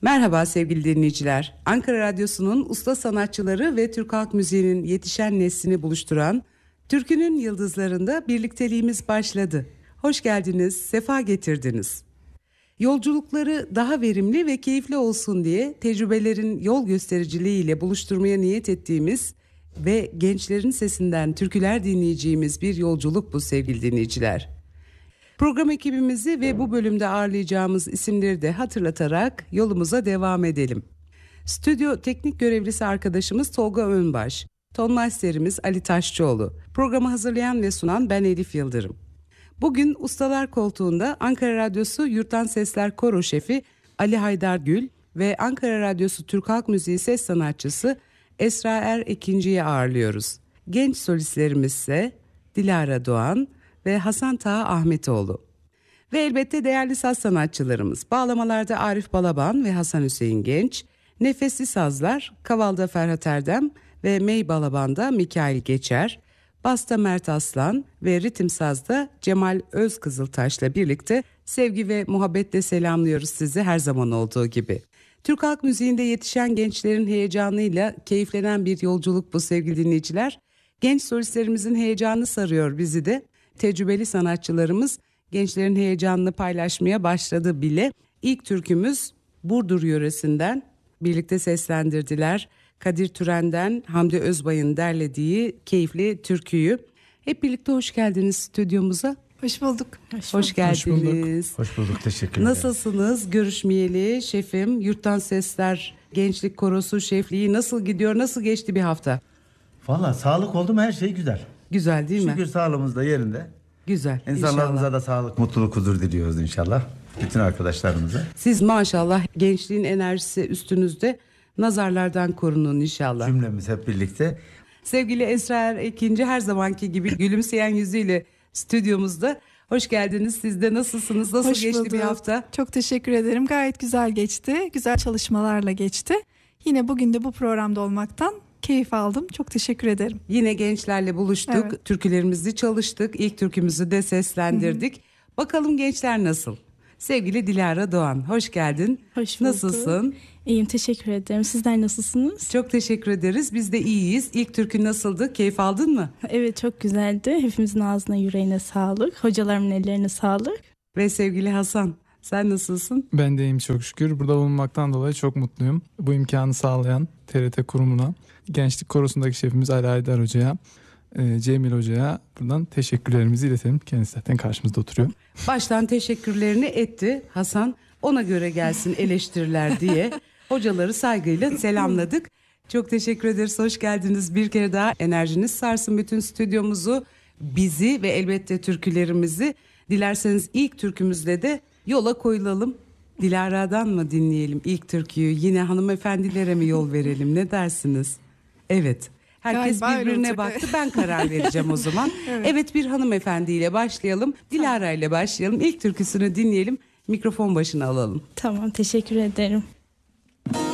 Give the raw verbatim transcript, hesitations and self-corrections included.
Merhaba sevgili dinleyiciler. Ankara Radyosu'nun usta sanatçıları ve Türk halk müziğinin yetişen neslini buluşturan Türkünün Yıldızlarında birlikteliğimiz başladı. Hoş geldiniz, sefa getirdiniz. Yolculukları daha verimli ve keyifli olsun diye tecrübelerin yol göstericiliğiyle buluşturmaya niyet ettiğimiz ve gençlerin sesinden türküler dinleyeceğimiz bir yolculuk bu sevgili dinleyiciler. Program ekibimizi ve bu bölümde ağırlayacağımız isimleri de hatırlatarak yolumuza devam edelim. Stüdyo teknik görevlisi arkadaşımız Tolga Önbaş, ton masterimiz Ali Taşçıoğlu, programı hazırlayan ve sunan ben Elif Yıldırım. Bugün ustalar koltuğunda Ankara Radyosu Yurttan Sesler Koro Şefi Ali Haydar Gül ve Ankara Radyosu Türk Halk Müziği ses sanatçısı Esra Er Ekinci'yi ağırlıyoruz. Genç solistlerimiz ise Dilara Doğan ve Hasan Taha Ahmetoğlu. Ve elbette değerli saz sanatçılarımız. Bağlamalarda Arif Balaban ve Hasan Hüseyin Genç, nefesli sazlar Kaval'da Ferhat Erdem ve Mey Balaban'da Mikail Geçer, Basta Mert Aslan ve ritim sazda Cemal Özkızıltaş'la birlikte sevgi ve muhabbetle selamlıyoruz sizi her zaman olduğu gibi. Türk halk müziğinde yetişen gençlerin heyecanıyla keyiflenen bir yolculuk bu sevgili dinleyiciler. Genç solistlerimizin heyecanı sarıyor bizi de. Tecrübeli sanatçılarımız gençlerin heyecanını paylaşmaya başladı bile. İlk türkümüz Burdur yöresinden birlikte seslendirdiler. Kadir Türen'den Hamdi Özbay'ın derlediği keyifli türküyü. Hep birlikte hoş geldiniz stüdyomuza. Hoş bulduk. Hoş, hoş geldiniz. Hoş bulduk. Hoş bulduk. Teşekkür ederim. Nasılsınız? Görüşmeyeli şefim. Yurttan Sesler Gençlik Korosu şefliği nasıl gidiyor? Nasıl geçti bir hafta? Valla sağlık oldu mu her şey güzel. Güzel değil mi? Şükür sağlığımız da yerinde. Güzel. İnsanlarımıza inşallah. da sağlık, mutluluk, huzur diliyoruz inşallah. Bütün arkadaşlarımıza. Siz maşallah gençliğin enerjisi üstünüzde. Nazarlardan korunun inşallah. Cümlemiz hep birlikte. Sevgili Esra Er Ekinci her zamanki gibi gülümseyen yüzüyle stüdyomuzda. Hoş geldiniz. Siz de nasılsınız? Nasıl Hoş geçti bulduk. bir hafta? Çok teşekkür ederim. Gayet güzel geçti. Güzel çalışmalarla geçti. Yine bugün de bu programda olmaktan keyif aldım. Çok teşekkür ederim. Yine gençlerle buluştuk. Evet. Türkülerimizi çalıştık. İlk türkümüzü de seslendirdik. Hı hı. Bakalım gençler nasıl? Sevgili Dilara Doğan, hoş geldin. Hoş bulduk. Nasılsın? İyiyim, teşekkür ederim. Sizler nasılsınız? Çok teşekkür ederiz. Biz de iyiyiz. İlk türkü nasıldı? Keyif aldın mı? Evet, çok güzeldi. Hepimizin ağzına, yüreğine sağlık. Hocalarımın ellerine sağlık. Ve sevgili Hasan, sen nasılsın? Ben de iyiyim çok şükür. Burada bulunmaktan dolayı çok mutluyum. Bu imkanı sağlayan T R T kurumuna, Gençlik Korosu'ndaki şefimiz Ali Haydar Hoca'ya, Cemil Hoca'ya buradan teşekkürlerimizi iletelim. Kendisi zaten karşımızda oturuyor. Baştan teşekkürlerini etti Hasan. Ona göre gelsin eleştiriler diye hocaları saygıyla selamladık. Çok teşekkür ederiz. Hoş geldiniz. Bir kere daha enerjiniz sarsın bütün stüdyomuzu, bizi ve elbette türkülerimizi. Dilerseniz ilk türkümüzle de yola koyulalım. Dilara'dan mı dinleyelim ilk türküyü? Yine hanımefendilere mi yol verelim? Ne dersiniz? Evet. Herkes Galiba birbirine baktı. Ben karar vereceğim o zaman. Evet. Evet, bir hanımefendiyle başlayalım. Dilara ile başlayalım. İlk türküsünü dinleyelim. Mikrofon başına alalım. Tamam, teşekkür ederim.